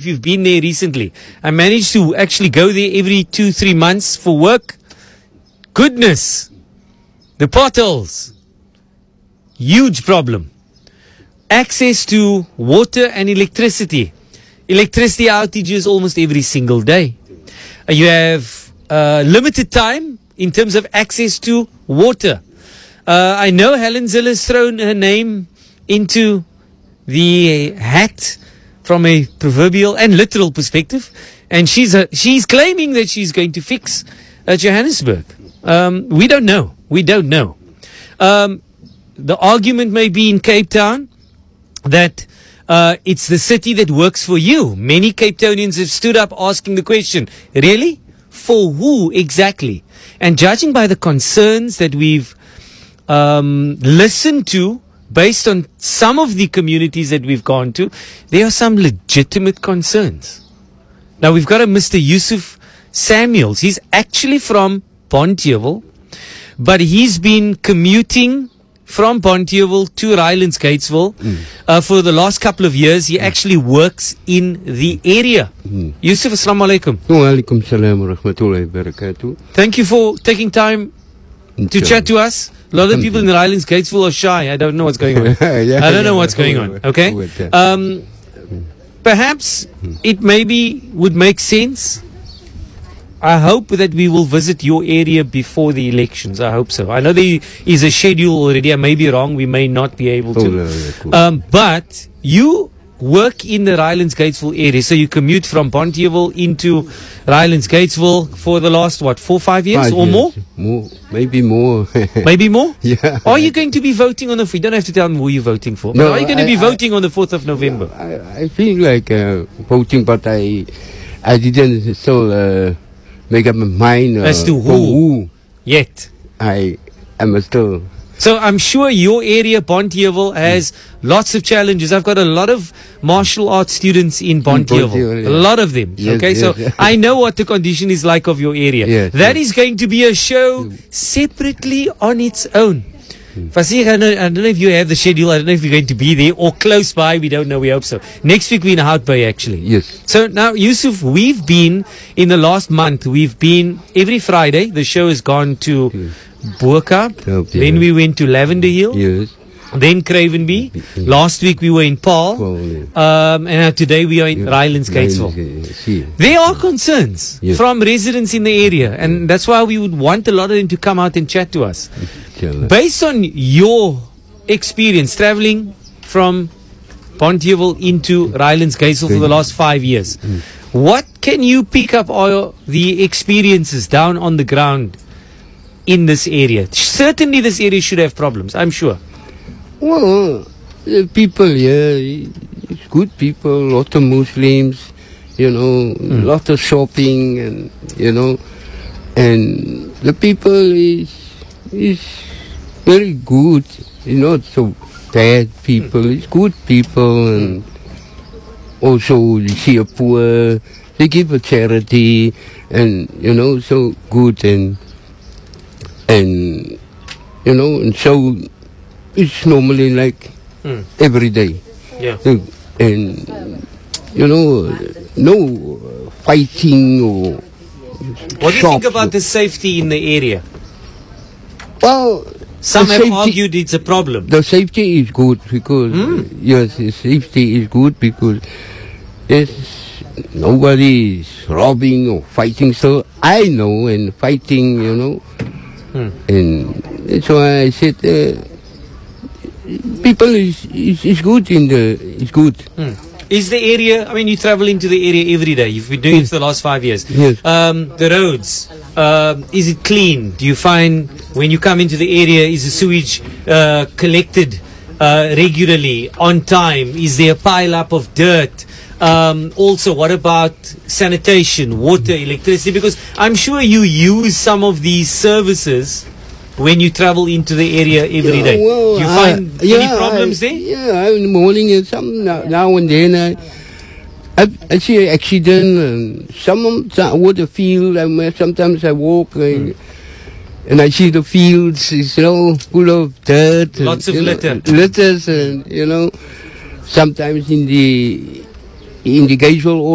you've been there recently. I managed to actually go there every 2-3 months for work. Goodness. The potholes. Huge problem. Access to water and electricity. Electricity outages almost every single day. You have limited time in terms of access to water. I know Helen Zille has thrown her name into the hat from a proverbial and literal perspective, and she's claiming that she's going to fix Johannesburg. We don't know. We don't know. The argument may be in Cape Town that it's the city that works for you. Many Cape Townians have stood up asking the question, really? For who exactly? And judging by the concerns that we've listened to, based on some of the communities that we've gone to, there are some legitimate concerns. Now, we've got a Mr. Yusuf Samuels. He's actually from Bonteheuwel, but he's been commuting from Bonteheuwel to Rylands Gatesville for the last couple of years. He actually works in the area. Yusuf, assalamu alaikum. Wa alaikum salam wa rahmatullahi wa barakatuh. Thank you for taking time to chat to us. A lot of people in Rylands Gatesville are shy. I don't know what's going on. I don't know what's going on. Okay? Perhaps it maybe would make sense. I hope that we will visit your area before the elections. I hope so. I know there is a schedule already. I may be wrong. We may not be able to. But you work in the Rylands Gatesville area. So you commute from Bonteheuwel into Rylands Gatesville for the last, 4-5 years or more? More, maybe more. Maybe more? Yeah. Are you going to be voting on the 4th? You don't have to tell me who you're voting for. No, are you going to be voting on the 4th of November? I feel like voting, but I didn't still make up my mind as to who yet. I am still. So I'm sure your area, Bonteheuwel, has lots of challenges. I've got a lot of martial arts students in Bonteheuwel. Yeah. A lot of them. Yes, okay, yes. so I know what the condition is like of your area. Yes, that is going to be a show separately on its own. Fasih, I don't know if you have the schedule. I don't know if you're going to be there or close by. We don't know. We hope so. Next week we're in Hout Bay, actually. Yes. So now, Yusuf, we've been in the last month. We've been every Friday. The show has gone to Boerkamp. Then we went to Lavender Hill. Yes. Then Cravenby. Last week we were in Paarl. And now today we are in Rylands Gatesville. There are concerns from residents in the area, and that's why we would want a lot of them to come out and chat to us. Based on your experience traveling from Bonteheuwel into Rylands Gatesville for the last 5 years, what can you pick up all the experiences down on the ground in this area? Certainly this area should have problems, I'm sure. Well, the people here, it's good people, lot of Muslims, lot of shopping, and and the people is very good. It's not so bad people. It's good people, and also you see a poor, they give a charity, and so good, and so. It's normally like every day. Yeah. And, no fighting or what do you think about the safety in the area? Well, some have argued it's a problem. The safety is good because, yes, the safety is good because nobody is robbing or fighting. So I know, and fighting, and that's why I said, people is good is good. Is the area, I mean, you travel into the area every day. You've been doing it for the last 5 years. Yes. The roads, is it clean? Do you find when you come into the area, is the sewage collected regularly, on time? Is there a pile up of dirt? Also, what about sanitation, water, electricity? Because I'm sure you use some of these services when you travel into the area every day. Well, you find any problems there? Yeah, in the morning and some now and then I see an accident, and some over the field, and sometimes I walk and I see the fields is full of dirt, lots of litters, and sometimes in the Gatesville